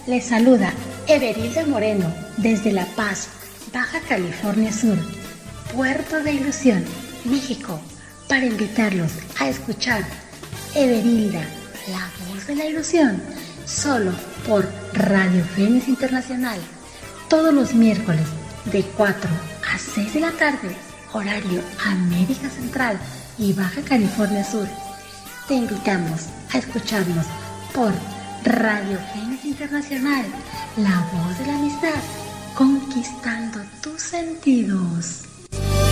Les saluda Everilda Moreno desde La Paz, Baja California Sur, Puerto de Ilusión, México, para invitarlos a escuchar Everilda, la voz de la ilusión, solo por Radio Fénix Internacional, todos los miércoles de 4 a 6 de la tarde, horario América Central y Baja California Sur. Te invitamos a escucharnos por Radio Fénix Internacional, la voz de la amistad, conquistando tus sentidos.